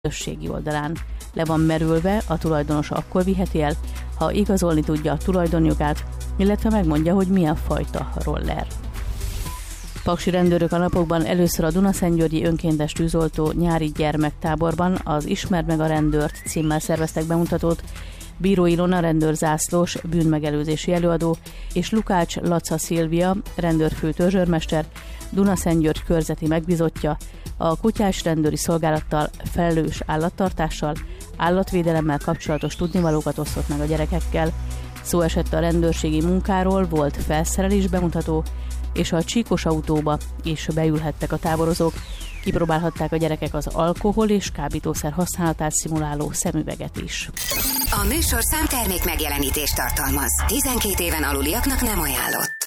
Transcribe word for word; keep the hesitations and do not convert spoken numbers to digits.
közösségi oldalán. Le van merülve, a tulajdonos akkor viheti el, ha igazolni tudja a tulajdonjogát, illetve megmondja, hogy milyen fajta roller. Paksi rendőrök a napokban először a Dunaszentgyörgyi önkéntes tűzoltó nyári gyermektáborban az Ismerd meg a rendőrt címmel szerveztek bemutatót. Bíró Ilona rendőrzászlós bűnmegelőzési előadó és Lukács Laca Szilvia rendőrfő törzsőrmester Dunaszentgyörgy körzeti megbízottja a kutyás rendőri szolgálattal, felelős állattartással, állatvédelemmel kapcsolatos tudnivalókat osztott meg a gyerekekkel. Szó esett a rendőrségi munkáról, volt felszerelés bemutató, és a csíkos autóba is beülhettek a táborozók. Kipróbálhatták a gyerekek az alkohol és kábítószer használatát szimuláló szemüveget is. A műsorszám termék megjelenítést tartalmaz. tizenkét éven aluliaknak nem ajánlott.